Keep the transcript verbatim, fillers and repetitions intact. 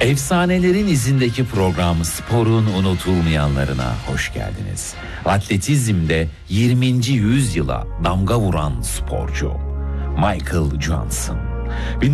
Efsanelerin izindeki program Spor'un unutulmayanlarına hoş geldiniz. Atletizmde yirminci yüzyıla damga vuran sporcu Michael Johnson.